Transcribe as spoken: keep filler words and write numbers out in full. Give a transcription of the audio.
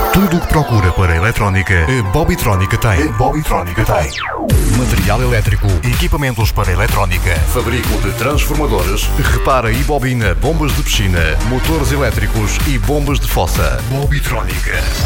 Tudo o que procura para a eletrónica, a Bobbytrónica tem. A Bobbytrónica tem. Material elétrico, equipamentos para eletrónica, fabrico de transformadores, repara e bobina bombas de piscina, motores elétricos e bombas de fossa. Bobbytrónica.